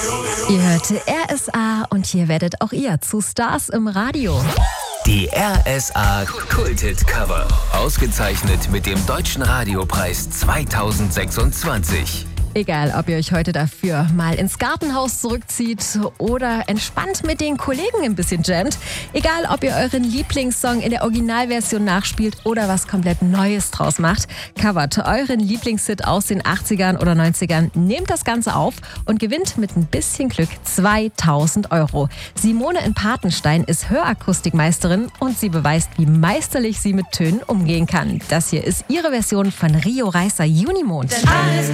Ihr hört RSA und hier werdet auch ihr zu Stars im Radio. Die RSA Kulthit Cover. Ausgezeichnet mit dem Deutschen Radiopreis 2026. Egal, ob ihr euch heute dafür mal ins Gartenhaus zurückzieht oder entspannt mit den Kollegen ein bisschen jammt. Egal, ob ihr euren Lieblingssong in der Originalversion nachspielt oder was komplett Neues draus macht. Covert euren Lieblingshit aus den 80ern oder 90ern. Nehmt das Ganze auf und gewinnt mit ein bisschen Glück 2.000 €. Simone in Patenstein ist Hörakustikmeisterin und sie beweist, wie meisterlich sie mit Tönen umgehen kann. Das hier ist ihre Version von Rio Reiser Junimond.